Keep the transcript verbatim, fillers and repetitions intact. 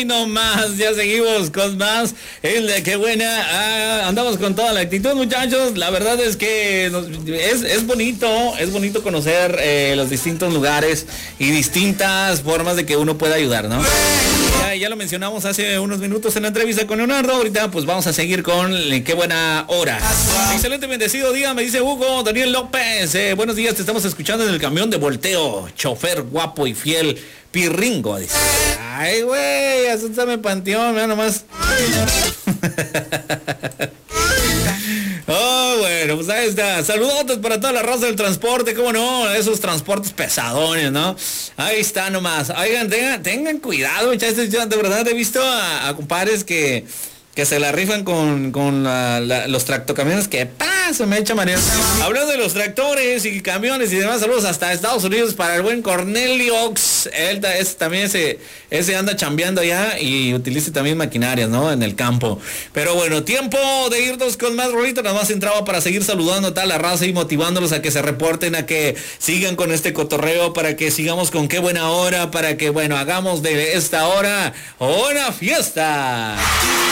Hoy no más, ya seguimos con más. En la que buena, ah, andamos con toda la actitud, muchachos. La verdad es que nos, es, es bonito, es bonito conocer eh, los distintos lugares y distintas formas de que uno pueda ayudar, ¿no? Ya, ya lo mencionamos hace unos minutos en la entrevista con Leonardo. Ahorita pues vamos a seguir con eh, qué buena hora. Excelente, bendecido día, me dice Hugo Daniel López. Eh, buenos días, te estamos escuchando en el camión de volteo. Chofer guapo y fiel, Pirringo, dice. Ay, güey, asústame panteón, mira nomás. Oh, bueno, pues ahí está. Saludotes para toda la raza del transporte, cómo no, esos transportes pesadones, ¿no? Ahí está nomás. Oigan, tengan, tengan cuidado, muchachos. Yo de verdad he visto a, a compadres que, que se la rifan con, con la, la, los tractocamiones que paso, me echa María. Hablando de los tractores y camiones y demás, saludos hasta Estados Unidos para el buen Cornelio Ox. Él es, también ese, ese anda chambeando allá y utiliza también maquinarias, ¿no? En el campo. Pero bueno, tiempo de irnos con más rolitas. Nada más entraba para seguir saludando a toda la raza y motivándolos a que se reporten, a que sigan con este cotorreo, para que sigamos con qué buena hora, para que, bueno, hagamos de esta hora una fiesta.